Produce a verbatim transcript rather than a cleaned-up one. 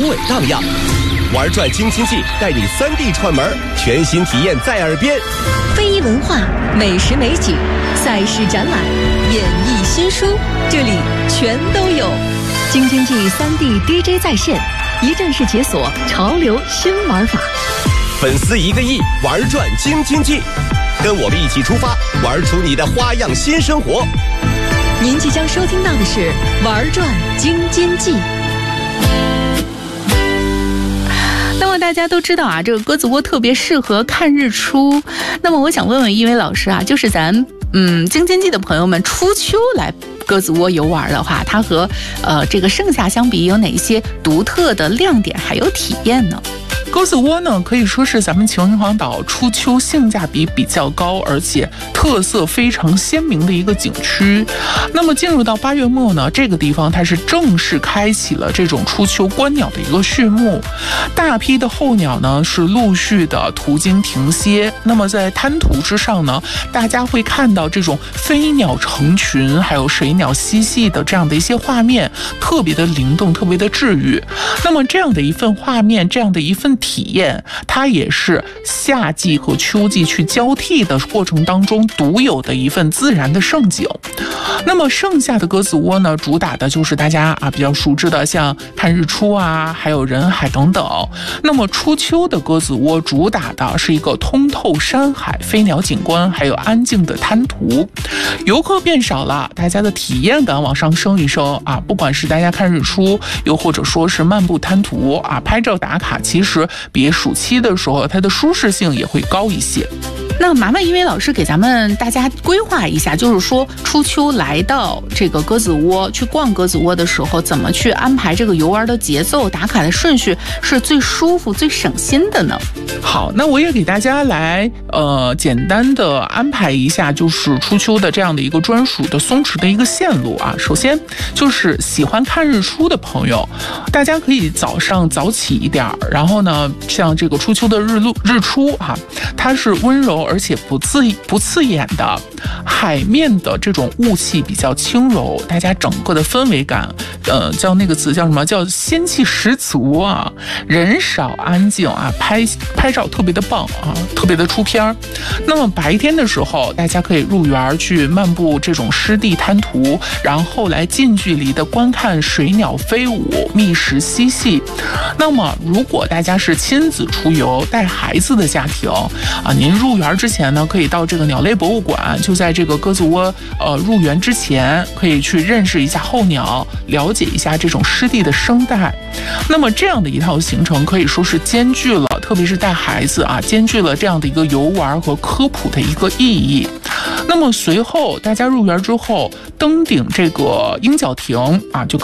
尾荡漾。玩转京津冀带你 三 D 串门，全新体验在耳边。 非遗文化、美食美景、赛事展览、演艺新书，这里全都有。京津冀 三 D D J 在线，一站式解锁潮流新玩法。 粉丝一个亿，玩转京津冀，跟我们一起出发，玩出你的花样新生活。 您即将收听到的是《玩转京津冀》。 那么大家都知道啊，这个鸽子窝特别适合看日出。那么我想问问一位老师啊，就是咱嗯京津冀的朋友们，初秋来鸽子窝游玩的话，它和呃这个盛夏相比，有哪些独特的亮点还有体验呢？ 鸽子窝呢，可以说是咱们秦皇岛初秋性价比比较高，而且特色非常鲜明的一个景区。那么进入到八月末呢，这个地方它是正式开启了这种初秋观鸟的一个序幕，大批的候鸟呢是陆续的途经停歇。那么在滩涂之上呢，大家会看到这种飞鸟成群，还有水鸟嬉戏的这样的一些画面，特别的灵动，特别的治愈。那么这样的一份画面，这样的一份体验，它也是夏季和秋季去交替的过程当中独有的一份自然的盛景。那么盛夏的鸽子窝呢，主打的就是大家啊比较熟知的像看日出啊，还有人海等等。那么初秋的鸽子窝主打的是一个通透山海、飞鸟景观，还有安静的滩涂。游客变少了，大家的体验感往上升一升啊，不管是大家看日出，又或者说是漫步滩涂啊，拍照打卡，其实比暑期的时候它的舒适性也会高一些。 那麻烦一位老师给咱们大家规划一下，就是说初秋来到这个鸽子窝去逛鸽子窝的时候，怎么去安排这个游玩的节奏、打卡的顺序是最舒服、最省心的呢？ 好，那我也给大家来呃简单的安排一下，就是初秋的这样的一个专属的松弛的一个线路啊。首先就是喜欢看日出的朋友，大家可以早上早起一点，然后呢，像这个初秋的日落日出啊，它是温柔而且不刺不刺眼的，海面的这种雾气比较轻柔，大家整个的氛围感，呃，叫那个词叫什么？叫仙气十足啊，人少安静啊，拍拍照特别的棒啊，特别的出片。那么白天的时候，大家可以入园去漫步这种湿地滩涂，然后来近距离的观看水鸟飞舞、觅食嬉戏。那么如果大家是亲子出游，带孩子的家庭啊，您入园之前呢，可以到这个鸟类博物馆，就在这个鸽子窝呃入园之前，可以去认识一下候鸟，了解一下这种湿地的生态。那么这样的一套行程可以说是兼具了，特别是带孩子啊，兼具了这样的一个游玩和科普的一个意义。那么随后大家入园之后，登顶这个鹰角亭啊，就